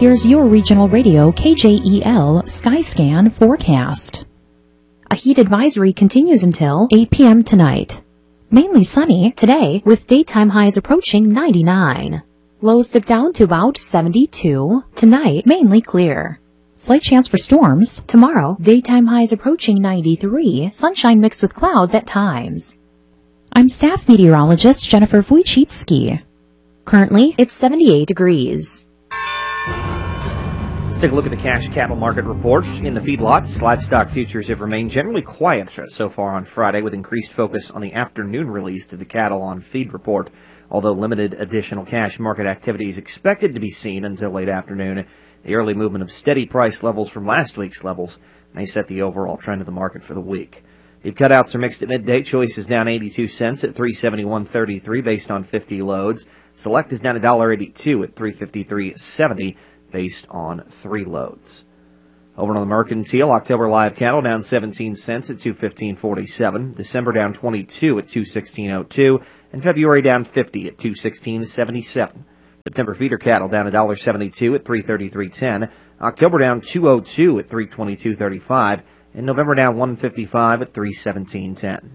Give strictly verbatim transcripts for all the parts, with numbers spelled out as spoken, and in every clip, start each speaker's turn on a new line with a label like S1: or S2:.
S1: Here's your regional radio K J E L Skyscan forecast. A heat advisory continues until eight p.m. tonight. Mainly sunny today with daytime highs approaching ninety-nine. Lows dip down to about seventy-two. Tonight, mainly clear. Slight chance for storms. Tomorrow, daytime highs approaching ninety-three. Sunshine mixed with clouds at times. I'm staff meteorologist Jennifer Wojcicki. Currently, it's seventy-eight degrees.
S2: Let's take a look at the cash cattle market report. In the feedlots, livestock futures have remained generally quiet so far on Friday, with increased focus on the afternoon release to the cattle on feed report, although limited additional cash market activity is expected to be seen until late afternoon. The early movement of steady price levels from last week's levels may set the overall trend of the market for the week. Beef cutouts are mixed at midday. Choice is down eighty-two cents at three seventy-one thirty-three based on fifty loads. Select is down one dollar eighty-two at three fifty-three seventy based on three loads. Over on the mercantile, October live cattle down seventeen cents at two fifteen forty-seven. December down twenty-two at two sixteen oh two, and February down fifty at two sixteen seventy-seven. September feeder cattle down one dollar seventy-two at three thirty-three ten. October down two oh two at three twenty-two thirty-five, and November down one fifty-five at three seventeen ten.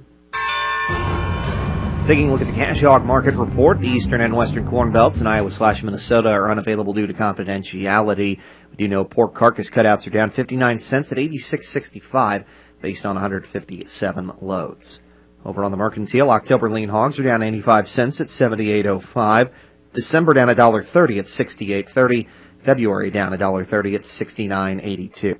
S2: Taking a look at the cash hog market report, the eastern and western corn belts in Iowa slash Minnesota are unavailable due to confidentiality. We do know pork carcass cutouts are down fifty-nine cents at eighty-six sixty-five based on one hundred fifty-seven loads. Over on the mercantile, October lean hogs are down eighty-five cents at seventy-eight oh five. December down one dollar thirty at sixty-eight thirty. February down one dollar thirty at sixty-nine eighty-two.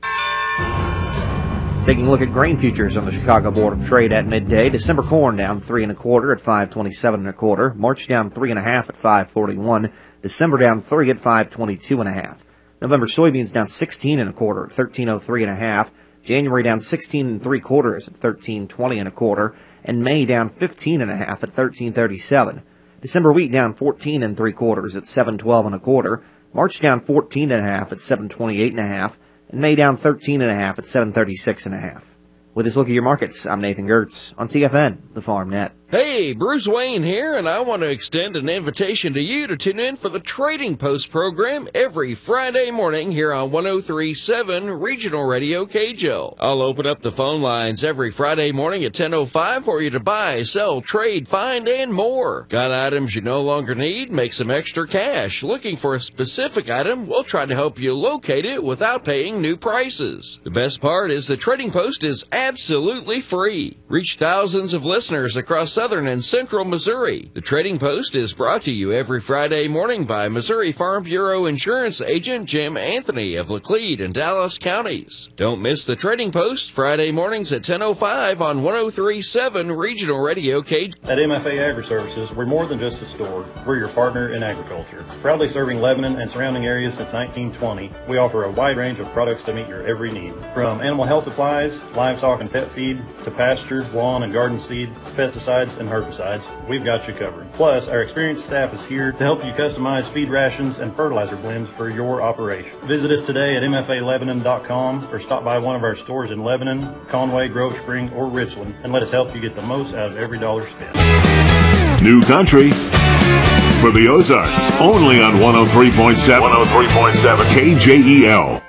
S2: Taking a look at grain futures on the Chicago Board of Trade at midday. December corn down three and a quarter at five twenty-seven and a quarter. March down three and a half at five forty-one. December down three at five twenty-two and a half. November soybeans down sixteen and a quarter at thirteen oh three and a half. January down sixteen and three quarters at thirteen twenty and a quarter, and May down fifteen and a half at thirteen thirty-seven. December wheat down fourteen and three quarters at seven twelve and a quarter. March down fourteen and a half at seven twenty-eight and a half. And May down thirteen and a half at seven thirty-six and a half. With this look at your markets, I'm Nathan Gertz on T F N, the Farm Net.
S3: Hey, Bruce Wayne here, and I want to extend an invitation to you to tune in for the Trading Post program every Friday morning here on one oh three point seven Regional Radio K J L. I'll open up the phone lines every Friday morning at ten oh five for you to buy, sell, trade, find, and more. Got items you no longer need? Make some extra cash. Looking for a specific item? We'll try to help you locate it without paying new prices. The best part is the Trading Post is absolutely free. Reach thousands of listeners across southern and central Missouri. The Trading Post is brought to you every Friday morning by Missouri Farm Bureau Insurance Agent Jim Anthony of Laclede and Dallas counties. Don't miss the Trading Post Friday mornings at ten oh five on one oh three point seven Regional Radio K J L.
S4: At M F A Agri-Services, we're more than just a store. We're your partner in agriculture. Proudly serving Lebanon and surrounding areas since nineteen twenty, we offer a wide range of products to meet your every need. From animal health supplies, livestock and pet feed, to pasture, lawn and garden seed, pesticides, and herbicides, we've got you covered. Plus, our experienced staff is here to help you customize feed rations and fertilizer blends for your operation. Visit us today at m f a lebanon dot com or stop by one of our stores in Lebanon, Conway, Grove Spring, or Richland and let us help you get the most out of every dollar spent.
S5: New country for the Ozarks, only on one oh three point seven, one oh three point seven K J E L.